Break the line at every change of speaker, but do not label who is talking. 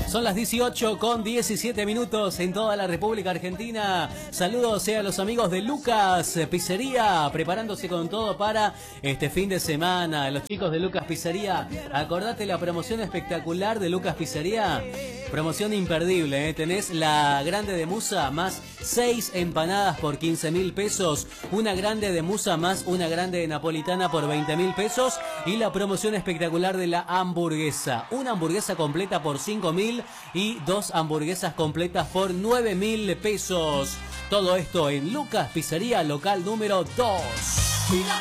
Son las 18:17 en toda la República Argentina. Saludos a los amigos de Lucas Pizzería, preparándose con todo para este fin de semana. Los chicos de Lucas Pizzería, acordate la promoción espectacular de Lucas Pizzería. Promoción imperdible, tenés la grande de musa más 6 empanadas por 15.000 pesos, una grande de musa más una grande de napolitana por 20.000 pesos y la promoción espectacular de la hamburguesa. Una hamburguesa completa por 5.000 y 2 hamburguesas completas por 9.000 pesos. Todo esto en Lucas Pizzería, local número 2.